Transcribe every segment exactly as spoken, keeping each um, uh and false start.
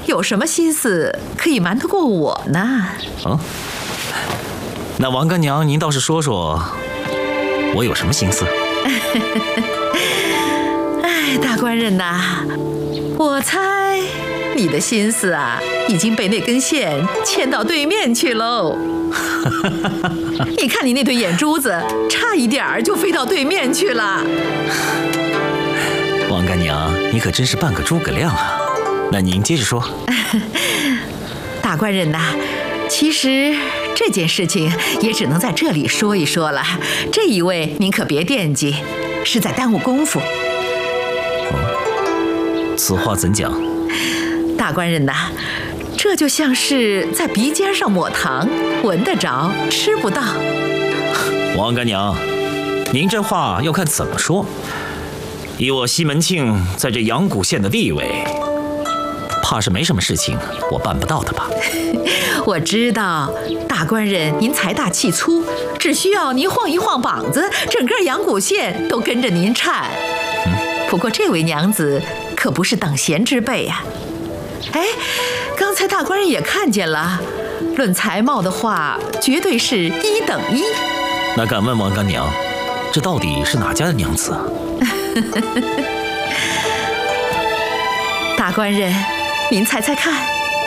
有什么心思可以瞒得过我呢？ 嗯，那王干娘，您倒是说说，我有什么心思？ 哎，大官人呐，我猜你的心思啊，已经被那根线牵到对面去喽。你看你那对眼珠子，差一点儿就飞到对面去了。 王干娘，你可真是半个诸葛亮啊！那您接着说。 大官人呐，其实这件事情也只能在这里说一说了。这一位您可别惦记，是在耽误功夫。 哦，此话怎讲？ 大官人呐，这就像是在鼻尖上抹糖，闻得着，吃不到。 王干娘，您这话要看怎么说。以我西门庆在这阳谷县的地位，怕是没什么事情我办不到的吧？ 我知道，大官人您财大气粗，只需要您晃一晃膀子，整个阳谷县都跟着您颤。嗯，不过这位娘子可不是等闲之辈呀。哎，刚才大官人也看见了，论才貌的话，绝对是一等一。 那敢问王干娘，这到底是哪家的娘子啊？ 大官人，您猜猜看。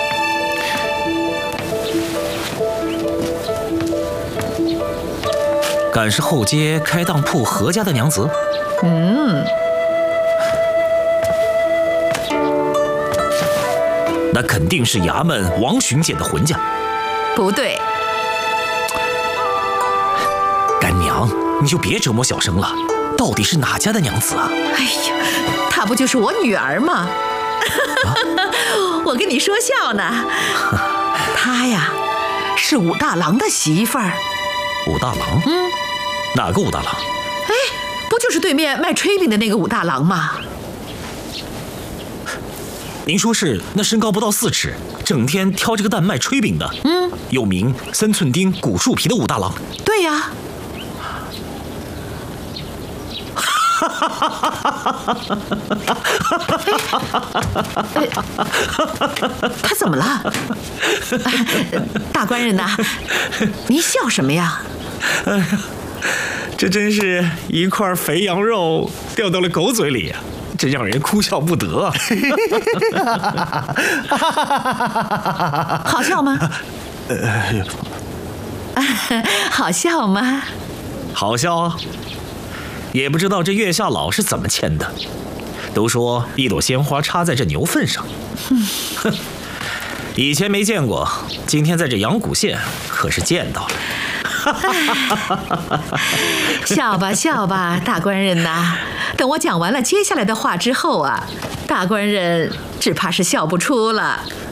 敢是后街开当铺何家的娘子？ 嗯， 那肯定是衙门王巡检的浑家。 不对。 干娘，你就别折磨小生了，到底是哪家的娘子啊？ 哎呀，她不就是我女儿吗？啊、我跟你说笑呢。她呀，是武大郎的媳妇儿。 武大郎？嗯，哪个武大郎？ 哎，不就是对面卖炊饼的那个武大郎吗？ 您说是那身高不到四尺，整天挑这个担卖炊饼的，嗯，又名三寸丁骨树皮的武大郎？ 对呀。他怎么了？大官人呐，您笑什么呀？ 哎呀，这真是一块肥羊肉掉到了狗嘴里，真让人哭笑不得。 好笑吗？好笑吗？ 好笑啊！也不知道这月下老是怎么牵的，都说一朵鲜花插在这牛粪上。哼，以前没见过，今天在这阳谷县可是见到了。 笑吧笑吧，大官人呐，等我讲完了接下来的话之后啊，大官人只怕是笑不出了。